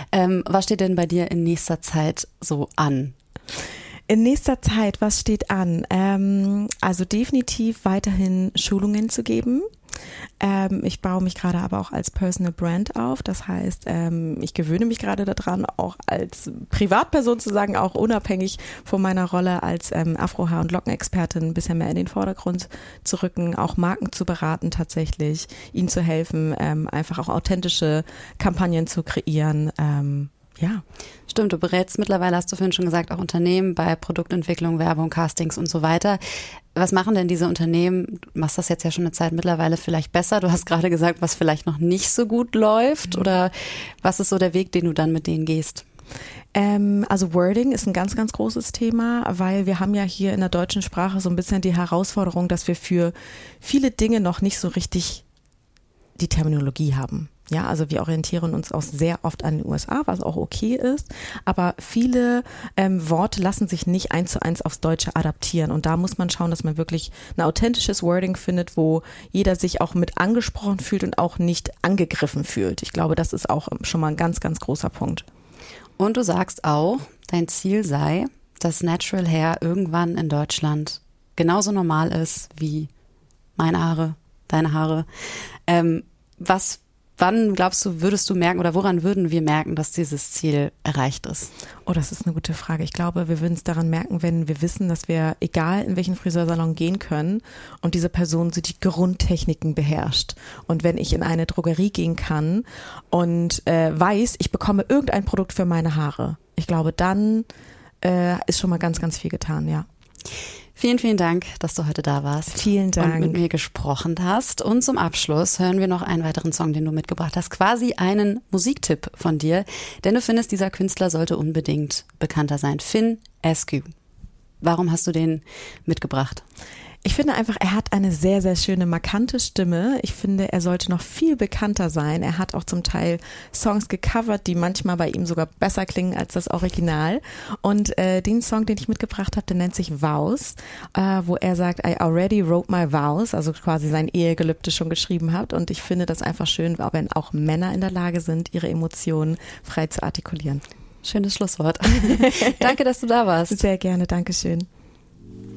Was steht denn bei dir in nächster Zeit so an? In nächster Zeit, was steht an? Also definitiv weiterhin Schulungen zu geben. Ich baue mich gerade aber auch als Personal Brand auf. Das heißt, ich gewöhne mich gerade daran, auch als Privatperson zu sagen, auch unabhängig von meiner Rolle als Afro-Haar- und Lockenexpertin ein bisschen mehr in den Vordergrund zu rücken, auch Marken zu beraten tatsächlich, ihnen zu helfen, einfach auch authentische Kampagnen zu kreieren. Ja. Stimmt, du berätst mittlerweile, hast du vorhin schon gesagt, auch Unternehmen bei Produktentwicklung, Werbung, Castings und so weiter. Was machen denn diese Unternehmen? Du machst das jetzt ja schon eine Zeit mittlerweile vielleicht besser. Du hast gerade gesagt, was vielleicht noch nicht so gut läuft. Oder was ist so der Weg, den du dann mit denen gehst? Also Wording ist ein ganz, ganz großes Thema, weil wir haben ja hier in der deutschen Sprache so ein bisschen die Herausforderung, dass wir für viele Dinge noch nicht so richtig die Terminologie haben. Ja, also wir orientieren uns auch sehr oft an den USA, was auch okay ist, aber viele Worte lassen sich nicht 1:1 aufs Deutsche adaptieren und da muss man schauen, dass man wirklich ein authentisches Wording findet, wo jeder sich auch mit angesprochen fühlt und auch nicht angegriffen fühlt. Ich glaube, das ist auch schon mal ein ganz, ganz großer Punkt. Und du sagst auch, dein Ziel sei, dass Natural Hair irgendwann in Deutschland genauso normal ist wie meine Haare, deine Haare. Wann glaubst du, würdest du merken oder woran würden wir merken, dass dieses Ziel erreicht ist? Oh, das ist eine gute Frage. Ich glaube, wir würden es daran merken, wenn wir wissen, dass wir, egal in welchen Friseursalon gehen können und diese Person so die Grundtechniken beherrscht. Und wenn ich in eine Drogerie gehen kann und weiß, ich bekomme irgendein Produkt für meine Haare. Ich glaube, dann ist schon mal ganz, ganz viel getan, ja. Vielen, vielen Dank, dass du heute da warst. Vielen Dank. Und mit mir gesprochen hast. Und zum Abschluss hören wir noch einen weiteren Song, den du mitgebracht hast. Quasi einen Musiktipp von dir. Denn du findest, dieser Künstler sollte unbedingt bekannter sein. Finn Askew. Warum hast du den mitgebracht? Ich finde einfach, er hat eine sehr, sehr schöne, markante Stimme. Ich finde, er sollte noch viel bekannter sein. Er hat auch zum Teil Songs gecovert, die manchmal bei ihm sogar besser klingen als das Original. Und den Song, den ich mitgebracht habe, der nennt sich Vows, wo er sagt, I already wrote my vows, also quasi sein Ehegelübde schon geschrieben hat. Und ich finde das einfach schön, wenn auch Männer in der Lage sind, ihre Emotionen frei zu artikulieren. Schönes Schlusswort. Danke, dass du da warst. Sehr gerne, Dankeschön.